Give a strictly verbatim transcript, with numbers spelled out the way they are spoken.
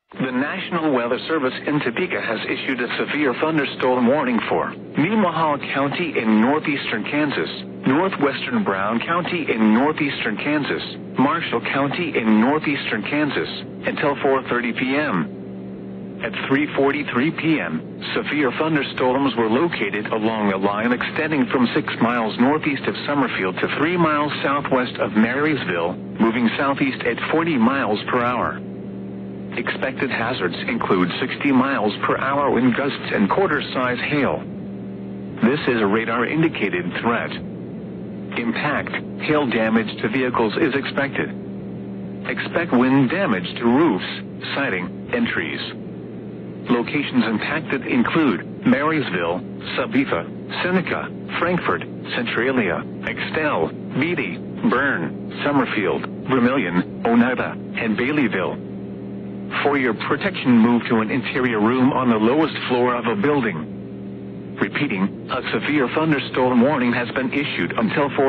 The National Weather Service in Topeka has issued a severe thunderstorm warning for Nemaha County in northeastern Kansas, northwestern Brown County in northeastern Kansas, Marshall County in northeastern Kansas, until four thirty p m At three forty-three p m, severe thunderstorms were located along a line extending from six miles northeast of Summerfield to three miles southwest of Marysville, moving southeast at forty miles per hour. Expected hazards include sixty miles per hour wind gusts and quarter-size hail. This is a radar-indicated threat. Impact, hail damage to vehicles is expected. Expect wind damage to roofs, siding, and trees. Locations impacted include Marysville, Sabetha, Seneca, Frankfort, Centralia, Extell, Beatty, Berne, Summerfield, Vermilion, Oneida, and Baileyville. For your protection, move to an interior room on the lowest floor of a building. Repeating, a severe thunderstorm warning has been issued until four